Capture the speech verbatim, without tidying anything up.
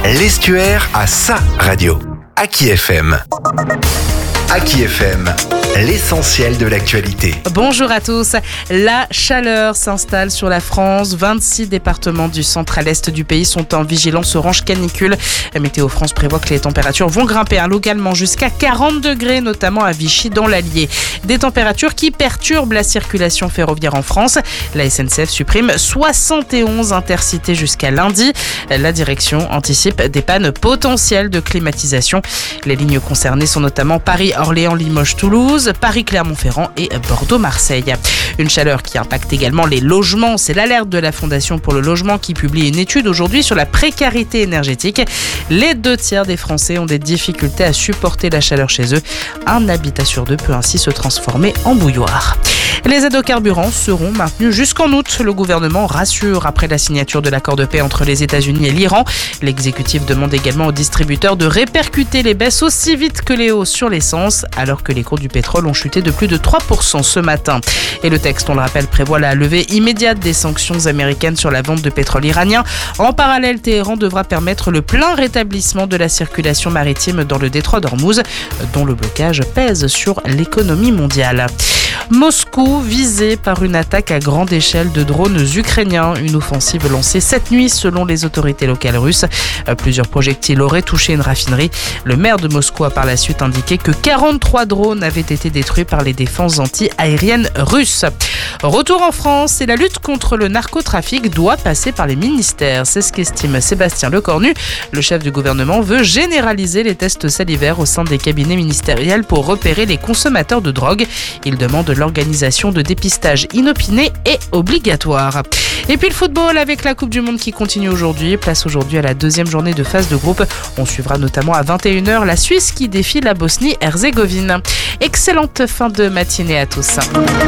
L'Estuaire a sa radio. Aki F M. Aki F M, l'essentiel de l'actualité. Bonjour à tous. La chaleur s'installe sur la France. vingt-six départements du centre à l'est du pays sont en vigilance orange canicule. Météo France prévoit que les températures vont grimper hein, localement jusqu'à quarante degrés, notamment à Vichy dans l'Allier. Des températures qui perturbent la circulation ferroviaire en France. La S N C F supprime soixante et onze intercités jusqu'à lundi. La direction anticipe des pannes potentielles de climatisation. Les lignes concernées sont notamment Paris, Orléans, Limoges, Toulouse, Paris, Clermont-Ferrand et Bordeaux-Marseille. Une chaleur qui impacte également les logements. C'est l'alerte de la Fondation pour le logement qui publie une étude aujourd'hui sur la précarité énergétique. Les deux tiers des Français ont des difficultés à supporter la chaleur chez eux. Un habitat sur deux peut ainsi se transformer en bouilloire. Les aides aux carburants seront maintenues jusqu'en août. Le gouvernement rassure après la signature de l'accord de paix entre les États-Unis et l'Iran. L'exécutif demande également aux distributeurs de répercuter les baisses aussi vite que les hausses sur l'essence, alors que les cours du pétrole ont chuté de plus de trois pour cent ce matin. Et le texte, on le rappelle, prévoit la levée immédiate des sanctions américaines sur la vente de pétrole iranien. En parallèle, Téhéran devra permettre le plein rétablissement de la circulation maritime dans le détroit d'Ormuz, dont le blocage pèse sur l'économie mondiale. Moscou visé par une attaque à grande échelle de drones ukrainiens. Une offensive lancée cette nuit selon les autorités locales russes. Plusieurs projectiles auraient touché une raffinerie. Le maire de Moscou a par la suite indiqué que quarante-trois drones avaient été détruits par les défenses anti-aériennes russes. Retour en France et la lutte contre le narcotrafic doit passer par les ministères. C'est ce qu'estime Sébastien Lecornu. Le chef du gouvernement veut généraliser les tests salivaires au sein des cabinets ministériels pour repérer les consommateurs de drogue. Il demande l'organisation de dépistage inopiné et obligatoire. Et puis le football avec la Coupe du Monde qui continue aujourd'hui. Place aujourd'hui à la deuxième journée de phase de groupe. On suivra notamment à vingt et une heures la Suisse qui défie la Bosnie-Herzégovine. Excellente fin de matinée à tous.